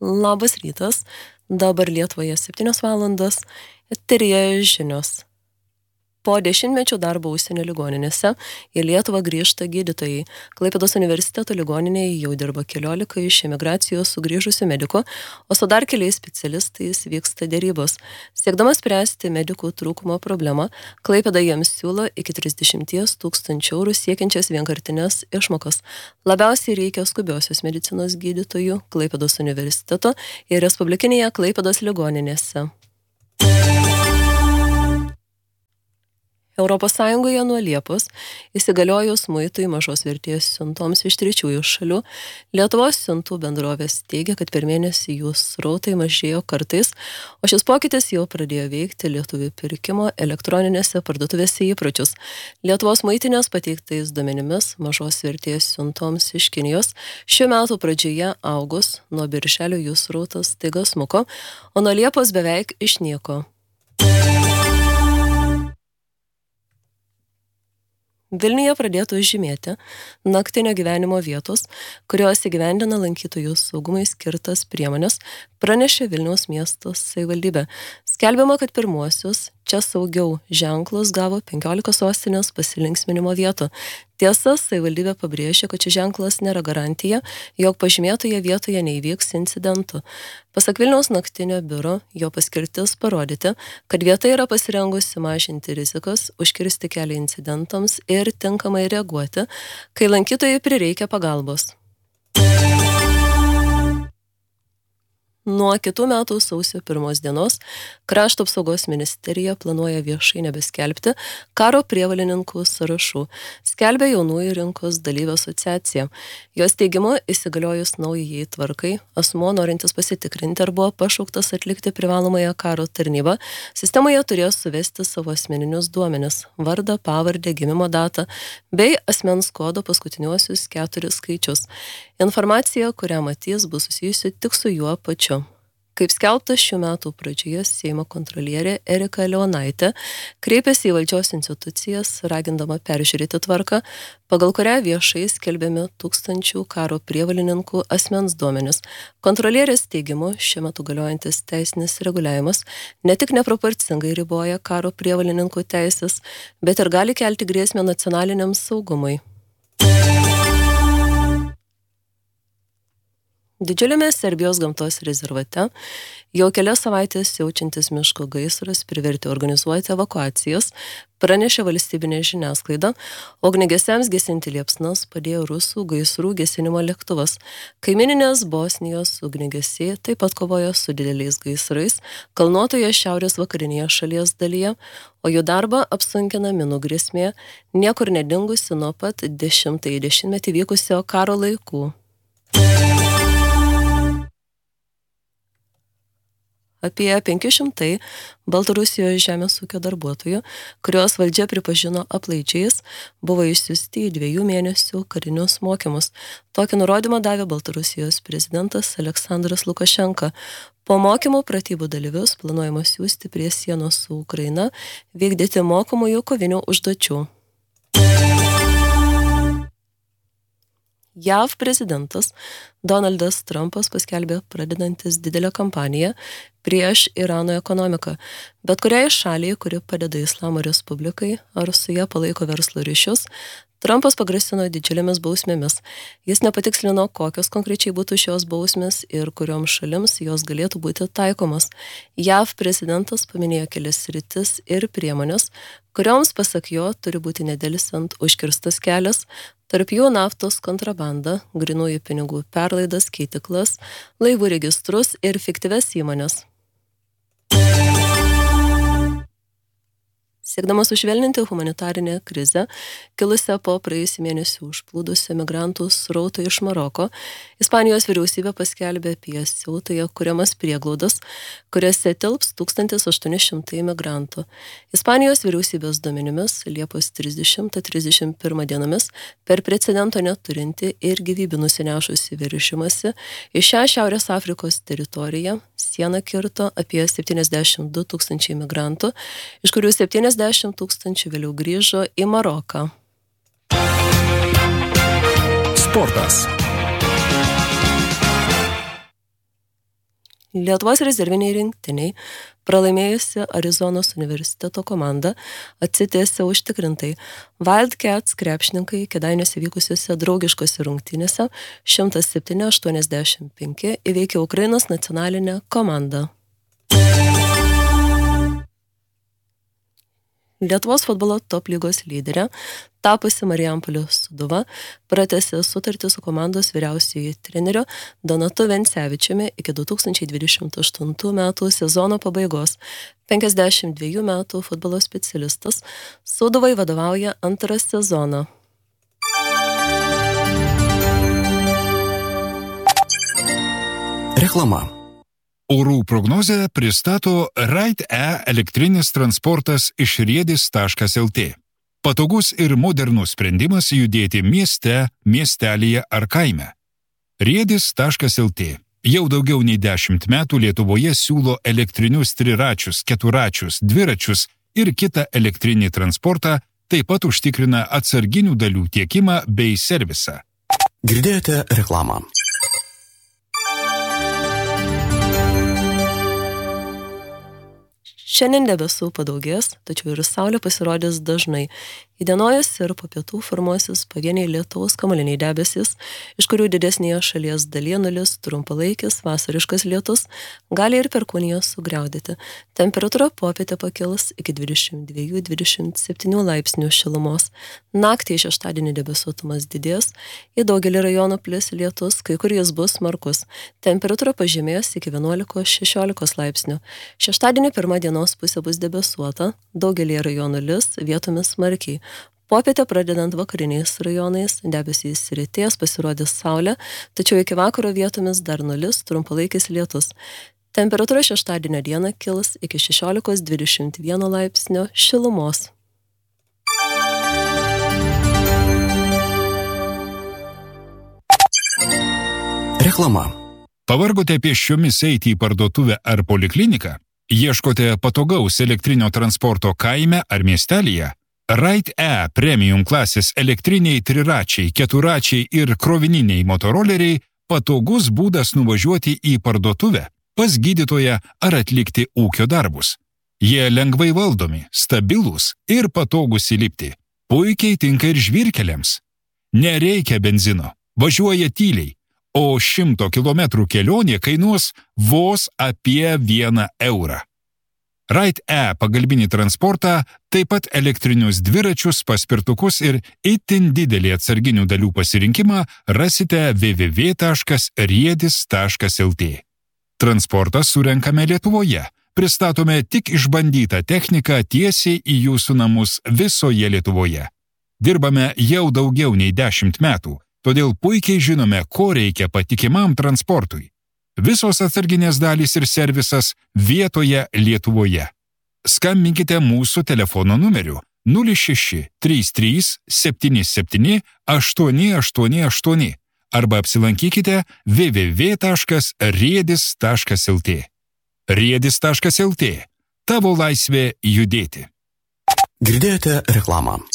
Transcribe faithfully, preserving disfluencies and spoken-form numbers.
Labas rytas, dabar Lietuvoje septynios valandos, eteryje žinios. Po dešimtmečių darbo užsienio ligoninėse į Lietuvą grįžta gydytojai. Klaipėdos universiteto ligoninėje jau dirba keliolika iš emigracijos sugrįžusių medikų, o su dar keliais specialistais vyksta dėrybos. Siekdama spręsti medikų trūkumo problemą, Klaipėda jiems siūlo iki trisdešimt tūkstančių eurų siekiančias vienkartinės išmokas. Labiausiai reikia skubiosios medicinos gydytojų Klaipėdos universiteto ir Respublikinėje Klaipėdos ligoninėse. Europos Sąjungoje nuo Liepos įsigaliojus muitui mažos vertės siuntoms iš trečiųjų šalių, Lietuvos siuntų bendrovės teigia, kad per mėnesį jų srautai mažėjo kartais, o šis pokytis jau pradėjo veikti lietuvių pirkimo elektroninėse parduotuvėse įpročius. Lietuvos muitinės pateiktais duomenimis mažos vertės siuntoms iš Kinijos šių metų pradžioje augus, nuo birželio jų srautas staiga smuko, o nuo Liepos beveik išnyko. Vilniuje pradėtų žymėti naktinio gyvenimo vietos, kurios įgyvendina lankytojų saugumui skirtas priemonės, pranešė Vilniaus miesto savivaldybė. Skelbiama, kad pirmuosius čia saugiau ženklus gavo penkiolika sostinės pasilinksminimo vietų. Tiesa, savivaldybė pabrėžė, kad šis ženklas nėra garantija, jog pažymėtoje vietoje neįvyks incidentų. Pasak Vilniaus naktinio biuro, jo paskirtis parodyti, kad vieta yra pasirengusi mažinti rizikas, užkirsti kelią incidentams ir tinkamai reaguoti, kai lankytojai prireikia pagalbos. Nuo kitų metų sausio pirmos dienos Krašto apsaugos ministerija planuoja viešai nebeskelbti karo prievolininkų sąrašų, skelbia jaunųjų rinkos dalyvių asociacija. Jos teigimu, įsigaliojus naujai tvarkai, asmuo norintis pasitikrinti ar buvo pašauktas atlikti privalomąją karo tarnybą, sistemoje turės suvesti savo asmeninius duomenis – vardą, pavardę, gimimo datą bei asmens kodo paskutiniuosius keturis skaičius. Informacija, kurią matys, bus susijusi tik su juo pačiu. Kaip skelbta šių metų pradžioje, Seimo kontrolierė Erika Leonaitė kreipėsi į valdžios institucijas, ragindama peržiūrėti tvarką, pagal kurią viešai skelbiami tūkstančių karo prievolininkų asmens duomenis. Kontrolierės teigimu, šiuo metu galiojantis teisinis reguliavimas ne tik neproporcingai riboja karo prievolininkų teisės, bet ir gali kelti grėsmę nacionaliniam saugumui. Didžiuliame Serbijos gamtos rezervate jau kelias savaitės siaučiantis miško gaisras privertė organizuoti evakuacijas, pranešė valstybinė žiniasklaida, o ugniagesiams gesinti liepsnas padėjo rusų gaisrų gesinimo lėktuvas. Kaimyninės Bosnijos ugniagesiai taip pat kovojo su dideliais gaisrais kalnuotoje šiaurės vakarinėje šalies dalyje, o jų darbą apsunkina minų grėsmė, niekur nedingusi nuo pat dešimtąjį dešimtmetį vykusio karo laikų. Apie penki šimtai Baltarusijos žemės ūkio darbuotojų, kuriuos valdžia pripažino aplaidžiais, buvo išsiųsti į dviejų mėnesių karinius mokymus. Tokį nurodymą davė Baltarusijos prezidentas Aleksandras Lukašenka. Po mokymų pratybų dalyvius planuojama siųsti prie sienos su Ukraina vykdyti mokomųjų kovinių užduočių. J A V prezidentas Donaldas Trumpas paskelbė pradedantis didelę kampaniją prieš Irano ekonomiką, bet kuriai šaliai, kuri padeda Islamo Respublikai ar su ją palaiko verslo ryšius, Trumpas pagrasino didžiulėmis bausmėmis. Jis nepatikslino, kokios konkrečiai būtų šios bausmės ir kurioms šalims jos galėtų būti taikomas. J A V prezidentas paminėjo kelias sritis ir priemonės, kurioms, pasak jo, turi būti nedelsiant užkirstas kelias, tarp jų naftos kontrabanda, grynųjų pinigų perlaidas, keitiklas, laivų registrus ir fiktyvias įmonės. Siekdamas sušvelninti humanitarinę krizę, kilusią po praėjusį mėnesį užplūdusių migrantų srauto iš Maroko, Ispanijos vyriausybė paskelbė apie siautoje kuriamas prieglaudas, kuriuose tilps tūkstantis aštuoni šimtai migrantų. Ispanijos vyriausybės duomenimis Liepos trisdešimtą trisdešimt pirmą dienomis per precedento neturinti ir gyvybių nusinešusi veržimąsi į šią Šiaurės Afrikos teritoriją sieną kirto apie septyniasdešimt du tūkstančiai migrantų, iš kurių septyniasdešimt tūkstančių vėliau grįžo į Maroką. Sportas. Lietuvos rezerviniai rinktiniai, pralaimėjusi Arizonos universiteto komanda, atsitiesė užtikrintai. Wildcats krepšininkai Kėdainiuose vykusiuose draugiškose rungtynėse šimtas septyni aštuoniasdešimt penki įveikė Ukrainos nacionalinę komandą. Lietuvos futbolo top lygos lyderė, tapusi Marijampolės Sūduva, pratęsė sutartį su komandos vyriausiuoju treneriu Donatu Vencevičiumi iki du tūkstančiai dvidešimt aštuntų metų sezono pabaigos. penkiasdešimt dviejų metų futbolo specialistas Sūduvai vadovauja antrą sezoną. Reklama. Orų prognozę pristato Ride-E elektrinis transportas iš riedis taškas lt. Patogus ir modernus sprendimas judėti mieste, miestelyje ar kaime. riedis taškas lt. Jau daugiau nei dešimt metų Lietuvoje siūlo elektrinius triračius, keturačius, dviračius ir kitą elektrinį transportą, taip pat užtikrina atsarginių dalių tiekimą bei servisą. Girdėjote reklamą. Šiandien debesų padaugės, tačiau ir saulė pasirodys dažnai. Įdienojus ir po pietų formuosis pavieniai lietaus kamuoliniai debesys, iš kurių didesnėje šalies dalyje nulis trumpalaikis vasariškas lietus gali ir perkūniją sugriaudėti. Temperatūra popietę pakils iki dvidešimt dviejų dvidešimt septynių laipsnių šilumos. Naktį šeštadienį debesuotumas didės, į daugelį rajonų plis lietus, kai kur jis bus smarkus. Temperatūra pažemės iki vienuolikos šešiolikos laipsnių. Šeštadienį pirmą dienos pusė bus debesuota, daugelį rajonų lis, vietomis smarkiai. Popietę pradedant vakariniais rajonais, debesys rytės, pasirodys saulė, tačiau iki vakaro vietomis dar nulis trumpalaikis lietus. Temperatūra šeštadienio dieną kils iki šešiolikos dvidešimt vieno laipsnio šilumos. Reklama. Pavargote pėsčiomis eiti į parduotuvę ar polikliniką? Ieškote patogaus elektrinio transporto kaime ar miestelyje? Ride-E premium klasės elektriniai triračiai, keturačiai ir krovininiai motoroleriai patogus būdas nuvažiuoti į parduotuvę, pas gydytoją ar atlikti ūkio darbus. Jie lengvai valdomi, stabilūs ir patogus įlipti. Puikiai tinka ir žvyrkeliams. Nereikia benzino, važiuoja tyliai, o šimto kilometrų kelionė kainuos vos apie vieną eurą. Ride-E pagalbinį transportą, taip pat elektrinius dviračius, paspirtukus ir itin didelį atsarginių dalių pasirinkimą rasite w w w taškas riedis taškas lt. Transportą surenkame Lietuvoje. Pristatome tik išbandytą techniką tiesiai į jūsų namus visoje Lietuvoje. Dirbame jau daugiau nei dešimt metų, todėl puikiai žinome, ko reikia patikimam transportui. Visos atsarginės dalys ir servisas vietoje Lietuvoje. Skambinkite mūsų telefono numeriu nulis šeši trys trys septyni septyni aštuoni aštuoni aštuoni arba apsilankykite w w w taškas riedis taškas lt. riedis taškas lt. Tavo laisvė judėti. Girdėjote reklamą.